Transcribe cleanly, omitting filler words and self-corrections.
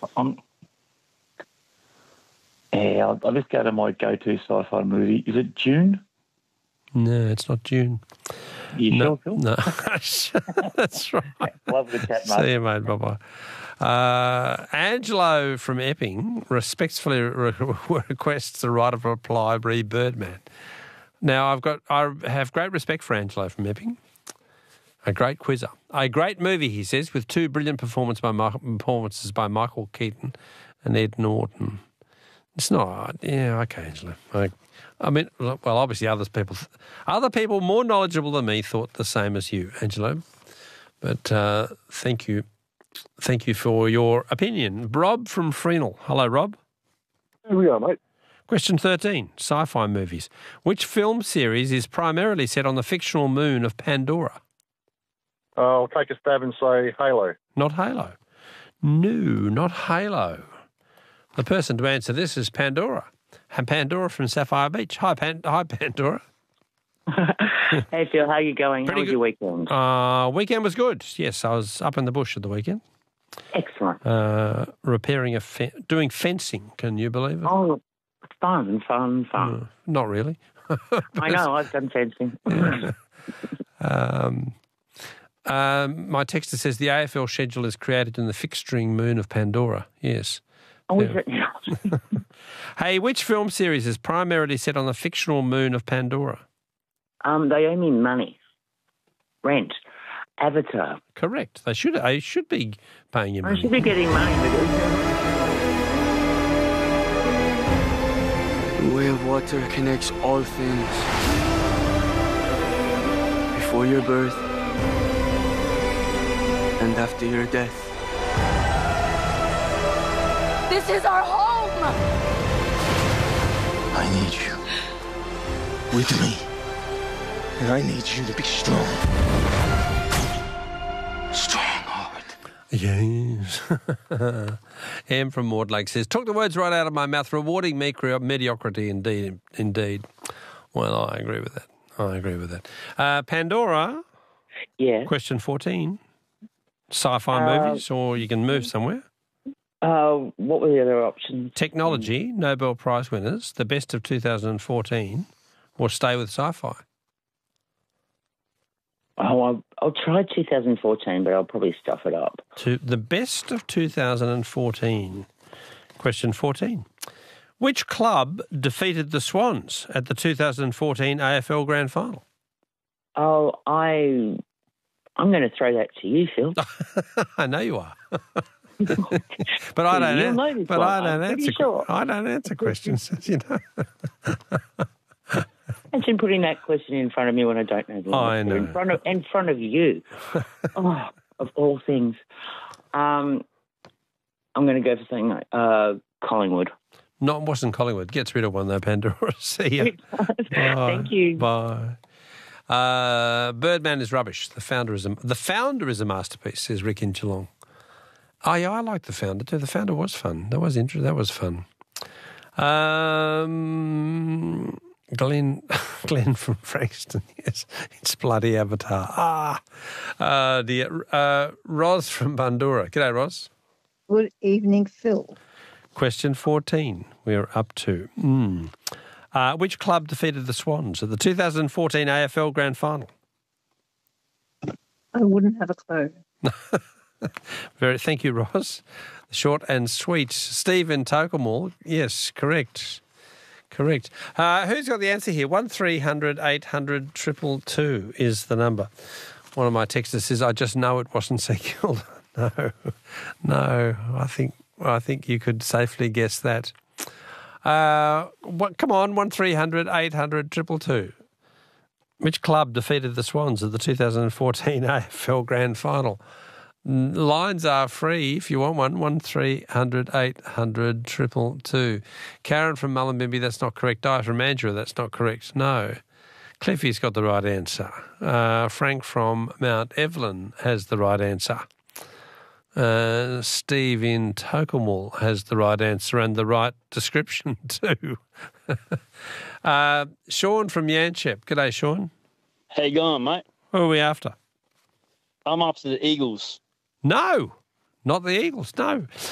I'll just go to my go-to sci-fi movie. Is it Dune? No, it's not Dune. You sure, Phil? No. That's right. Love the chat, mate. See you, mate. Bye-bye. Angelo from Epping respectfully requests the right of reply, re Birdman. Now, I have great respect for Angelo from Epping. A great quizzer. A great movie, he says, with two brilliant performances by Michael Keaton and Ed Norton. It's not. Yeah, okay, Angelo. I mean, well, obviously other people more knowledgeable than me thought the same as you, Angelo. But thank you for your opinion. Rob from Freenall. Hello, Rob. Here we are, mate. Question 13, sci-fi movies. Which film series is primarily set on the fictional moon of Pandora? I'll take a stab and say Halo. Not Halo. No, not Halo. The person to answer this is Pandora. Pandora from Sapphire Beach. Hi, Pandora. Hey, Phil, how you going? How was your weekend? Weekend was good. Yes, I was up in the bush at the weekend. Excellent. Repairing doing fencing. Can you believe it? Oh, fun. Not really. I know, I've done fencing. My texter says the AFL schedule is created in the fixturing moon of Pandora. Yes. Oh, is it now? Hey, which film series is primarily set on the fictional moon of Pandora? They owe me money. Rent. Avatar. Correct. They should be paying you money. I should be getting money. The way of water connects all things. Before your birth and after your death. This is our home! I need you with me. And I need you to be strong. Strong-hearted. Yes. Em from Maudlake says, took the words right out of my mouth, rewarding mediocrity indeed. Well, I agree with that. Pandora. Yeah. Question 14. Sci-fi movies, or you can move somewhere. What were the other options? Technology, Nobel Prize winners, the best of 2014, or stay with sci-fi. Oh, I'll try 2014, but I'll probably stuff it up. To the best of 2014. Question 14. Which club defeated the Swans at the 2014 AFL Grand Final? Oh, I'm going to throw that to you, Phil. I know you are. But I don't answer questions, you know. Imagine putting that question in front of me when I don't know the answer. I know. In front of you. Oh, of all things. I'm going to go for something like Collingwood. No, it wasn't Collingwood. Gets rid of one though, Pandora. See you. Thank you. Bye. Birdman is rubbish. The founder is a masterpiece, says Rick in Geelong. Oh, yeah, I like The Founder too. The Founder was fun. That was interesting. That was fun. Glenn from Frankston, yes. It's bloody Avatar. Roz from Bundoora. G'day, Roz. Good evening, Phil. Question 14 we're up to. Which club defeated the Swans at the 2014 AFL Grand Final? I wouldn't have a clue. Thank you, Ross. Short and sweet. Steve in Tokemall. Yes, correct. Who's got the answer here? 1300 800 222 is the number. One of my texters says, I just know it wasn't Seagull. No. I think you could safely guess that. Come on, 1300 800 222. Which club defeated the Swans at the 2014 AFL Grand Final? Lines are free if you want one. 1300 800 222. Karen from Mullumbimby, that's not correct. Di from Mandurah, that's not correct. No. Cliffy's got the right answer. Frank from Mount Evelyn has the right answer. Steve in Tokemall has the right answer and the right description too. Sean from Yanchep. G'day, Sean. How you going, mate? Who are we after? I'm after the Eagles. No, not the Eagles, no.